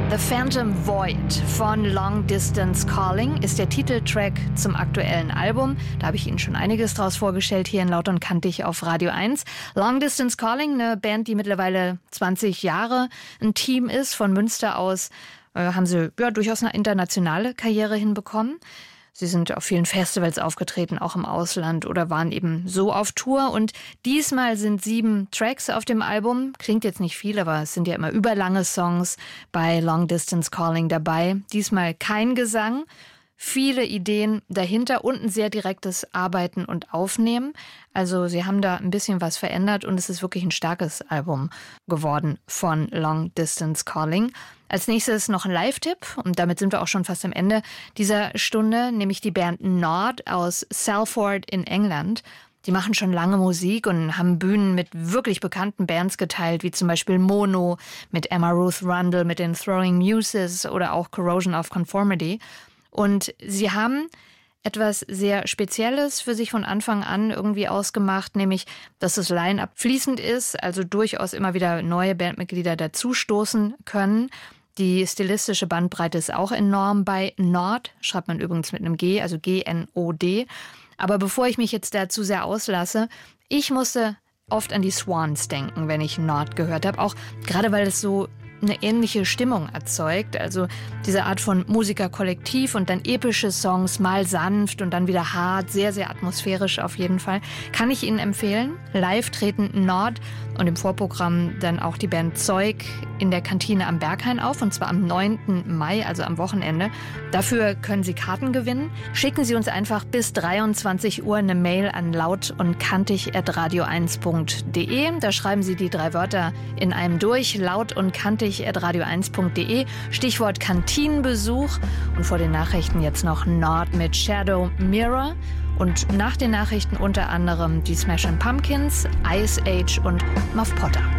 The Phantom Void von Long Distance Calling ist der Titeltrack zum aktuellen Album. Da habe ich Ihnen schon einiges draus vorgestellt, hier in Laut und Kantig auf Radio 1. Long Distance Calling, eine Band, die mittlerweile 20 Jahre ein Team ist. Von Münster aus haben sie durchaus eine internationale Karriere hinbekommen. Sie sind auf vielen Festivals aufgetreten, auch im Ausland, oder waren eben so auf Tour. Und diesmal sind 7 Tracks auf dem Album. Klingt jetzt nicht viel, aber es sind ja immer überlange Songs bei Long Distance Calling dabei. Diesmal kein Gesang, viele Ideen dahinter und ein sehr direktes Arbeiten und Aufnehmen. Also sie haben da ein bisschen was verändert und es ist wirklich ein starkes Album geworden von Long Distance Calling. Als nächstes noch ein Live-Tipp und damit sind wir auch schon fast am Ende dieser Stunde, nämlich die Band Nod aus Salford in England. Die machen schon lange Musik und haben Bühnen mit wirklich bekannten Bands geteilt, wie zum Beispiel Mono, mit Emma Ruth Rundle, mit den Throwing Muses oder auch Corrosion of Conformity. Und sie haben etwas sehr Spezielles für sich von Anfang an irgendwie ausgemacht, nämlich, dass das Line-Up fließend ist, also durchaus immer wieder neue Bandmitglieder dazustoßen können. Die stilistische Bandbreite ist auch enorm bei Nod, schreibt man übrigens mit einem G, also G-N-O-D. Aber bevor ich mich jetzt da zu sehr auslasse, ich musste oft an die Swans denken, wenn ich Nod gehört habe, auch gerade weil es so eine ähnliche Stimmung erzeugt, also diese Art von Musikerkollektiv und dann epische Songs, mal sanft und dann wieder hart, sehr, sehr atmosphärisch auf jeden Fall. Kann ich Ihnen empfehlen. Live treten Nod und im Vorprogramm dann auch die Band Zeug in der Kantine am Berghain auf, und zwar am 9. Mai, also am Wochenende. Dafür können Sie Karten gewinnen. Schicken Sie uns einfach bis 23 Uhr eine Mail an lautundkantig@radio1.de. Da schreiben Sie die 3 Wörter in einem durch, lautundkantig@radio1.de. Stichwort Kantinenbesuch. Und vor den Nachrichten jetzt noch Nod mit Shadow Mirror. Und nach den Nachrichten unter anderem die Smashing Pumpkins, Ice Age und Muff Potter.